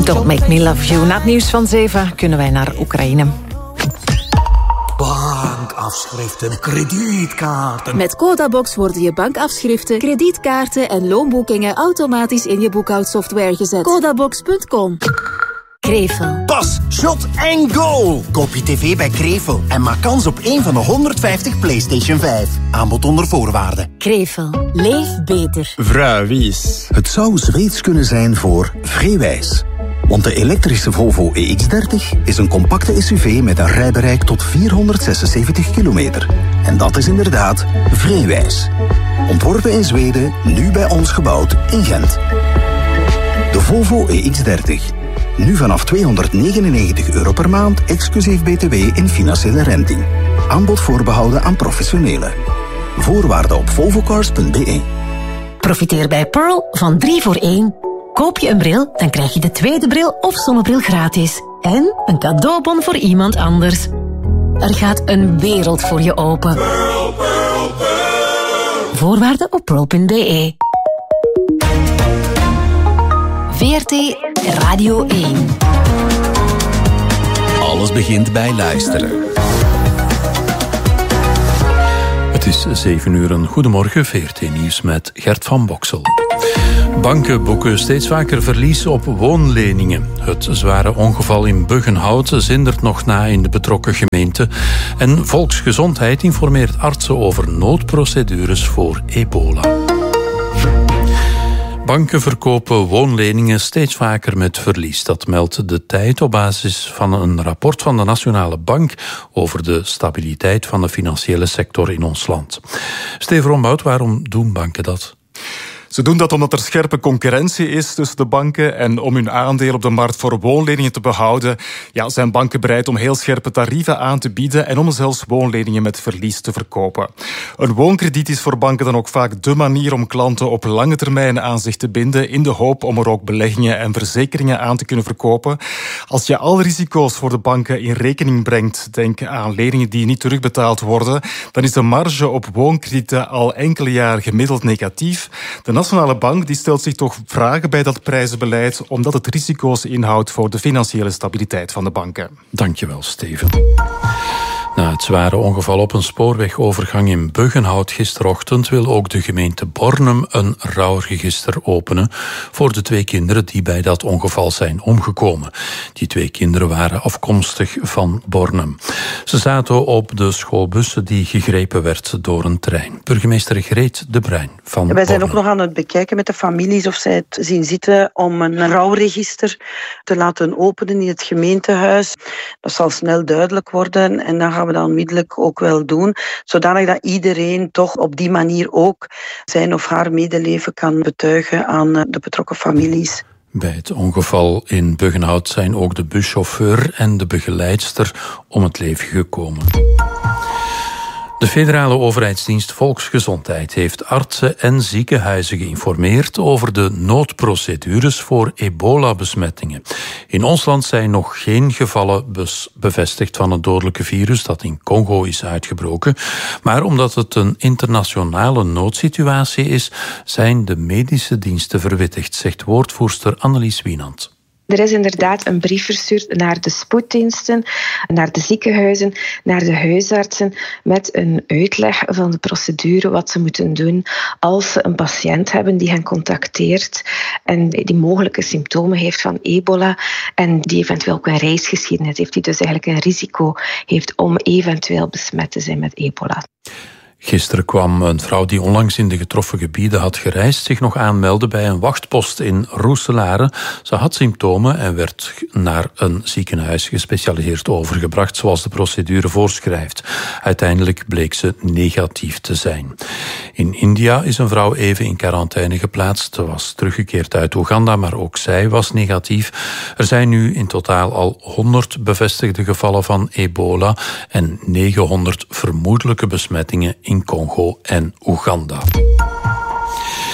Don't Make Me Love You. Na het nieuws van 7 kunnen wij naar Oekraïne. Bankafschriften, kredietkaarten. Met Codabox worden je bankafschriften, kredietkaarten en loonboekingen automatisch in je boekhoudsoftware gezet. Codabox.com. Krevel. Pas, shot en goal. Koop je tv bij Krevel en maak kans op een van de 150 PlayStation 5. Aanbod onder voorwaarden. Krevel. Leef beter. Vrouwwies. Het zou Zweeds kunnen zijn voor Vreewijs. Want de elektrische Volvo EX30 is een compacte SUV met een rijbereik tot 476 kilometer. En dat is inderdaad Vreewijs. Ontworpen in Zweden, nu bij ons gebouwd in Gent. De Volvo EX30. Nu vanaf €299 per maand, exclusief BTW in financiële renting. Aanbod voorbehouden aan professionelen. Voorwaarden op volvocars.be. Profiteer bij Pearl van 3 voor 1. Koop je een bril, dan krijg je de tweede bril of zonnebril gratis. En een cadeaubon voor iemand anders. Er gaat een wereld voor je open. Pearl, Pearl, Pearl. Voorwaarden op pearl.be. VRT Radio 1. Alles begint bij luisteren. Het is 7 uur. Goedemorgen, VRT Nieuws met Gert van Boksel. Banken boeken steeds vaker verlies op woonleningen. Het zware ongeval in Buggenhout zindert nog na in de betrokken gemeente. En Volksgezondheid informeert artsen over noodprocedures voor ebola. Banken verkopen woonleningen steeds vaker met verlies. Dat meldt De Tijd op basis van een rapport van de Nationale Bank over de stabiliteit van de financiële sector in ons land. Steven Rombout, waarom doen banken dat? Ze doen dat omdat er scherpe concurrentie is tussen de banken en om hun aandeel op de markt voor woonleningen te behouden, zijn banken bereid om heel scherpe tarieven aan te bieden en om zelfs woonleningen met verlies te verkopen. Een woonkrediet is voor banken dan ook vaak de manier om klanten op lange termijn aan zich te binden in de hoop om er ook beleggingen en verzekeringen aan te kunnen verkopen. Als je alle risico's voor de banken in rekening brengt, denk aan leningen die niet terugbetaald worden, dan is de marge op woonkredieten al enkele jaren gemiddeld negatief. De Nationale Bank die stelt zich toch vragen bij dat prijzenbeleid, omdat het risico's inhoudt voor de financiële stabiliteit van de banken. Dankjewel, Steven. Na het zware ongeval op een spoorwegovergang in Buggenhout gisterochtend wil ook de gemeente Bornem een rouwregister openen voor de 2 kinderen die bij dat ongeval zijn omgekomen. Die 2 kinderen waren afkomstig van Bornem. Ze zaten op de schoolbussen die gegrepen werd door een trein. Burgemeester Greet de Bruin van Bornem. Wij zijn ook nog aan het bekijken met de families of zij het zien zitten om een rouwregister te laten openen in het gemeentehuis. Dat zal snel duidelijk worden en dan gaan we dat onmiddellijk ook wel doen, zodanig dat iedereen toch op die manier ook zijn of haar medeleven kan betuigen aan de betrokken families. Bij het ongeval in Buggenhout zijn ook de buschauffeur en de begeleidster om het leven gekomen. De federale overheidsdienst Volksgezondheid heeft artsen en ziekenhuizen geïnformeerd over de noodprocedures voor ebola-besmettingen. In ons land zijn nog geen gevallen bevestigd van het dodelijke virus dat in Congo is uitgebroken. Maar omdat het een internationale noodsituatie is, zijn de medische diensten verwittigd, zegt woordvoerster Annelies Wienand. Er is inderdaad een brief verstuurd naar de spoeddiensten, naar de ziekenhuizen, naar de huisartsen met een uitleg van de procedure, wat ze moeten doen als ze een patiënt hebben die hen contacteert en die mogelijke symptomen heeft van ebola en die eventueel ook een reisgeschiedenis heeft, die dus eigenlijk een risico heeft om eventueel besmet te zijn met ebola. Gisteren kwam een vrouw die onlangs in de getroffen gebieden had gereisd zich nog aanmelden bij een wachtpost in Roeselare. Ze had symptomen en werd naar een ziekenhuis gespecialiseerd overgebracht, zoals de procedure voorschrijft. Uiteindelijk bleek ze negatief te zijn. In India is een vrouw even in quarantaine geplaatst. Ze was teruggekeerd uit Oeganda, maar ook zij was negatief. Er zijn nu in totaal al 100 bevestigde gevallen van ebola en 900 vermoedelijke besmettingen in Congo en Oeganda.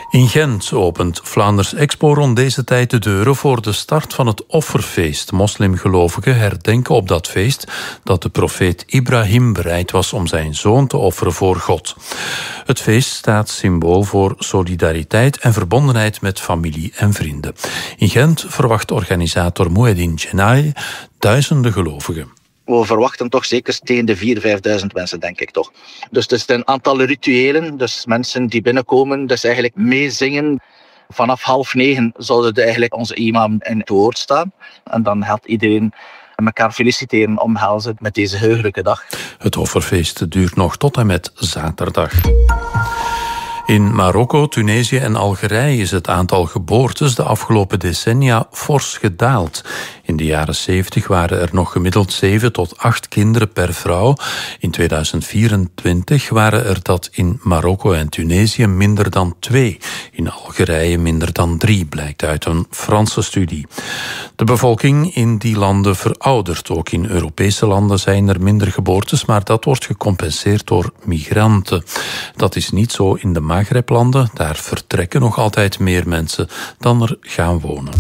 In Gent opent Vlaanders Expo rond deze tijd de deuren voor de start van het offerfeest. Moslimgelovigen herdenken op dat feest dat de profeet Ibrahim bereid was om zijn zoon te offeren voor God. Het feest staat symbool voor solidariteit en verbondenheid met familie en vrienden. In Gent verwacht organisator Moueddin Genai duizenden gelovigen. We verwachten toch zeker tegen de 4.000-5.000 mensen, denk ik toch. Dus het is een aantal rituelen, dus mensen die binnenkomen, dus eigenlijk meezingen. Vanaf 8:30 zouden eigenlijk onze imam in het woord staan. En dan gaat iedereen elkaar feliciteren, omhelzen met deze heugelijke dag. Het offerfeest duurt nog tot en met zaterdag. In Marokko, Tunesië en Algerije is het aantal geboortes de afgelopen decennia fors gedaald. In de jaren 70 waren er nog gemiddeld 7 tot 8 kinderen per vrouw. In 2024 waren er dat in Marokko en Tunesië minder dan 2. In Algerije minder dan 3, blijkt uit een Franse studie. De bevolking in die landen veroudert. Ook in Europese landen zijn er minder geboortes, maar dat wordt gecompenseerd door migranten. Dat is niet zo in de Maghreb-landen. Daar vertrekken nog altijd meer mensen dan er gaan wonen.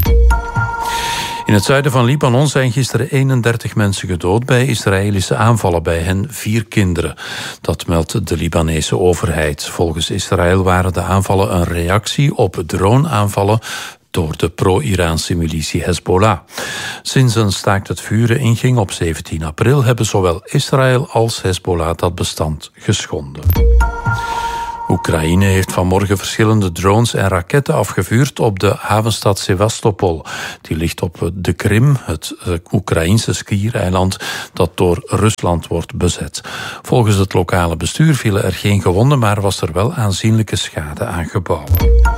In het zuiden van Libanon zijn gisteren 31 mensen gedood bij Israëlische aanvallen, bij hen 4 kinderen. Dat meldt de Libanese overheid. Volgens Israël waren de aanvallen een reactie op droneaanvallen door de pro-Iraanse militie Hezbollah. Sinds een staakt het vuren inging op 17 april hebben zowel Israël als Hezbollah dat bestand geschonden. Oekraïne heeft vanmorgen verschillende drones en raketten afgevuurd op de havenstad Sevastopol. Die ligt op de Krim, het Oekraïnse schiereiland dat door Rusland wordt bezet. Volgens het lokale bestuur vielen er geen gewonden, maar was er wel aanzienlijke schade aan gebouwen.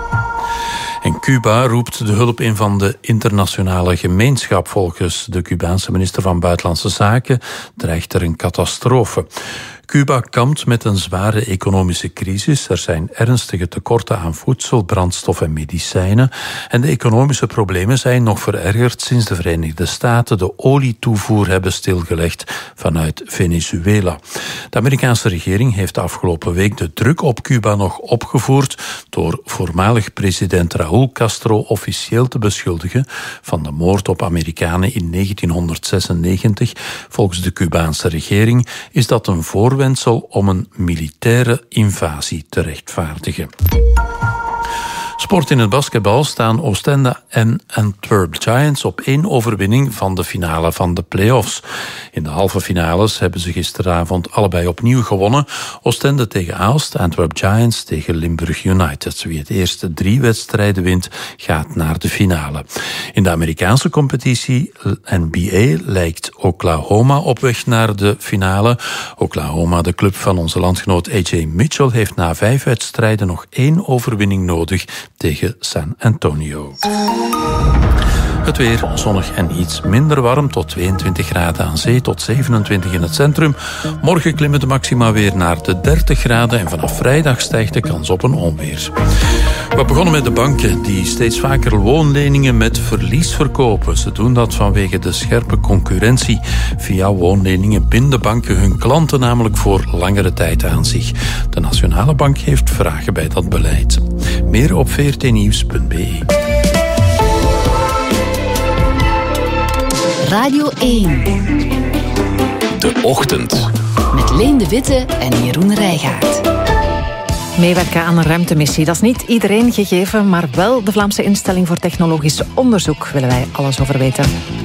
En Cuba roept de hulp in van de internationale gemeenschap. Volgens de Cubaanse minister van Buitenlandse Zaken dreigt er een catastrofe. Cuba kampt met een zware economische crisis. Er zijn ernstige tekorten aan voedsel, brandstof en medicijnen. En de economische problemen zijn nog verergerd sinds de Verenigde Staten de olietoevoer hebben stilgelegd vanuit Venezuela. De Amerikaanse regering heeft de afgelopen week de druk op Cuba nog opgevoerd door voormalig president Raúl Castro officieel te beschuldigen van de moord op Amerikanen in 1996. Volgens de Cubaanse regering is dat een voorwendsel om een militaire invasie te rechtvaardigen. Sport in het basketbal staan Oostende en Antwerp Giants op 1 overwinning van de finale van de play-offs. In de halve finales hebben ze gisteravond allebei opnieuw gewonnen. Oostende tegen Aalst, Antwerp Giants tegen Limburg United. Wie het eerste 3 wedstrijden wint, gaat naar de finale. In de Amerikaanse competitie NBA lijkt Oklahoma op weg naar de finale. Oklahoma, de club van onze landgenoot AJ Mitchell, heeft na 5 wedstrijden nog 1 overwinning nodig tegen San Antonio. Het weer zonnig en iets minder warm, tot 22 graden aan zee, tot 27 in het centrum. Morgen klimmen de maxima weer naar de 30 graden en vanaf vrijdag stijgt de kans op een onweer. We begonnen met de banken die steeds vaker woonleningen met verlies verkopen. Ze doen dat vanwege de scherpe concurrentie. Via woonleningen binden banken hun klanten namelijk voor langere tijd aan zich. De Nationale Bank heeft vragen bij dat beleid. Meer op vrtnieuws.be. Radio 1. De Ochtend. Met Leen de Witte en Jeroen Rijgaard. Meewerken aan een ruimtemissie, dat is niet iedereen gegeven, maar wel de Vlaamse Instelling voor Technologisch Onderzoek willen wij alles over weten.